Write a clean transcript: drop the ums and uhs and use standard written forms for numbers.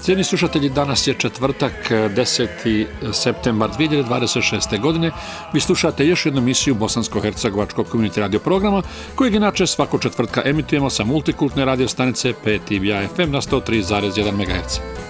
Cijeni slušatelji, danas je četvrtak, 10. septembar 2026. godine. Vi slušate još jednu emisiju Bosansko-hercegovačkog community radio programa, kojeg inače svakog četvrtka emitujemo sa multikultne radio stanice PTVA FM na 103,1 MHz.